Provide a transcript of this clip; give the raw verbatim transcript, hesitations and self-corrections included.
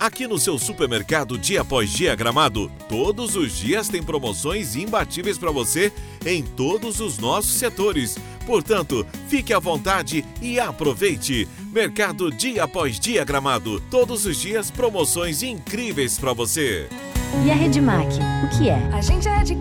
Aqui no seu supermercado dia após dia Gramado, todos os dias tem promoções imbatíveis para você em todos os nossos setores. Portanto, fique à vontade e aproveite. Mercado dia após dia Gramado, todos os dias promoções incríveis para você. E a Redmac, o que é? A gente é de